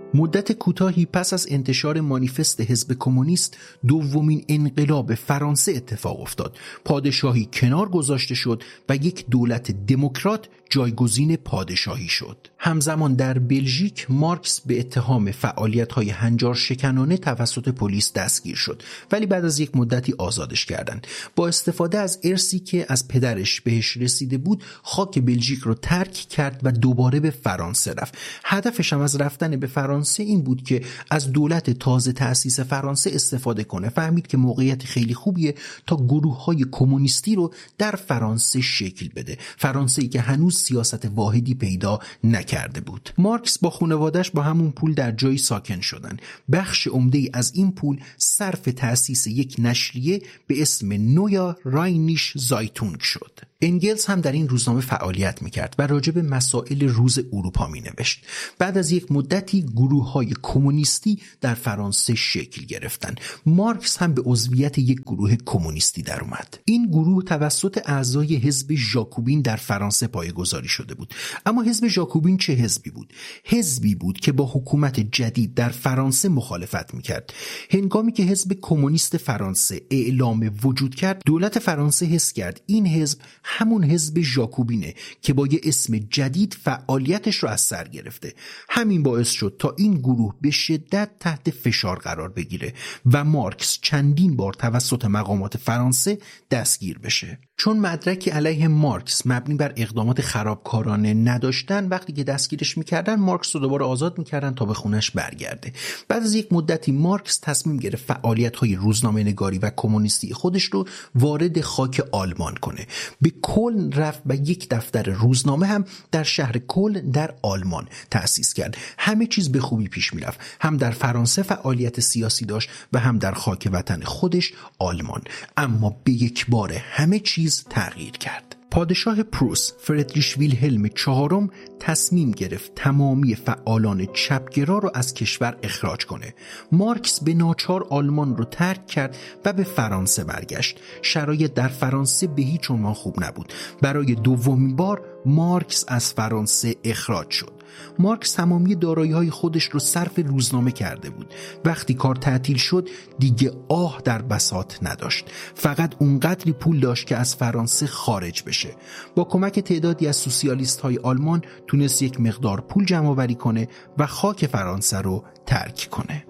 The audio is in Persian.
مدت کوتاهی پس از انتشار مانیفست حزب کمونیست دومین انقلاب فرانسه اتفاق افتاد. پادشاهی کنار گذاشته شد و یک دولت دموکرات جایگزین پادشاهی شد. همزمان در بلژیک مارکس به اتهام فعالیت‌های هنجار شکنانه توسط پلیس دستگیر شد، ولی بعد از یک مدتی آزادش کردند. با استفاده از ارثی که از پدرش بهش رسیده بود، خاک بلژیک رو ترک کرد و دوباره به فرانسه رفت. هدفش هم از رفتن به فرانسه این بود که از دولت تازه تأسیس فرانسه استفاده کنه. فهمید که موقعیت خیلی خوبیه تا گروه‌های کمونیستی رو در فرانسه شکل بده. فرانسه‌ای که هنوز سیاست واحدی پیدا نکرده بود. مارکس با خانواده‌اش با همون پول در جایی ساکن شدن. بخش عمده‌ای از این پول صرف تأسیس یک نشریه به اسم نویا راینیش زایتونگ شد. انگلز هم در این روزنامه فعالیت میکرد و راجع به مسائل روز اروپا مینوشت. بعد از یک مدتی گروه‌های کمونیستی در فرانسه شکل گرفتند. مارکس هم به عضویت یک گروه کمونیستی در اومد. این گروه توسط اعضای حزب ژاکوبین در فرانسه پایه‌گذاری شده بود. اما حزب ژاکوبین چه حزبی بود؟ حزبی بود که با حکومت جدید در فرانسه مخالفت میکرد. هنگامی که حزب کمونیست فرانسه اعلام وجود کرد، دولت فرانسه حس کرد این حزب همون حزب ژاکوبینه که با یه اسم جدید فعالیتش رو از سر گرفته. همین باعث شد تا این گروه به شدت تحت فشار قرار بگیره و مارکس چندین بار توسط مقامات فرانسه دستگیر بشه. چون مدرکی علیه مارکس مبنی بر اقدامات خرابکارانه نداشتن، وقتی که دستگیرش میکردن مارکس رو دوباره آزاد میکردن تا به خونش برگرده. بعد از یک مدتی مارکس تصمیم گرفت فعالیت‌های روزنامه‌نگاری و کمونیستی خودش رو وارد خاک آلمان کنه. به کلن رفت و یک دفتر روزنامه هم در شهر کلن در آلمان تأسیس کرد. همه چیز به خوبی پیش میرفت. هم در فرانسه فعالیت سیاسی داشت و هم در خاک وطن خودش آلمان. اما به یک بار همه چیز تغییر کرد. پادشاه پروس فردریش ویلهلم چهارم تصمیم گرفت تمامی فعالان چپگرا رو از کشور اخراج کنه. مارکس به ناچار آلمان رو ترک کرد و به فرانسه برگشت. شرایط در فرانسه به هیچ عنوان خوب نبود. برای دومین بار مارکس از فرانسه اخراج شد. مارکس تمامی دارایی‌های خودش رو صرف روزنامه کرده بود. وقتی کار تعطیل شد دیگه آه در بساط نداشت. فقط اونقدری پول داشت که از فرانسه خارج بشه. با کمک تعدادی از سوسیالیست‌های آلمان تونست یک مقدار پول جمع‌آوری کنه و خاک فرانسه رو ترک کنه.